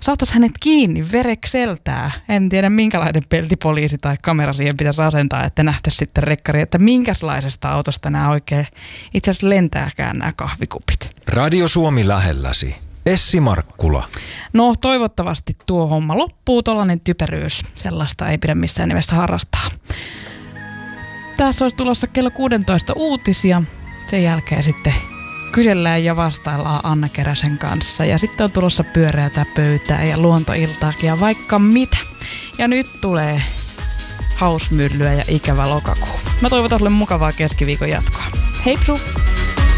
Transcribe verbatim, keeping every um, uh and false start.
saataisiin hänet kiinni verekseltää. En tiedä, minkälainen peltipoliisi tai kamera siihen pitäisi asentaa, että nähtäisi sitten rekkari, että minkälaisesta autosta nämä oikein itse asiassa lentääkään nämä kahvikupit. Radio Suomi lähelläsi. Essi Markkula. No toivottavasti tuo homma loppuu, tollainen typeryys. Sellaista ei pidä missään nimessä harrastaa. Tässä olisi tulossa kello kuusitoista uutisia. Sen jälkeen sitten kysellään ja vastaillaan Anna Keräsen kanssa. Ja sitten on tulossa pyöreätä pöytää ja luontoiltaakin ja vaikka mitä. Ja nyt tulee hausmyllyä ja ikävä lokakuu. Mä toivotan sulle mukavaa keskiviikon jatkoa. Heipsu!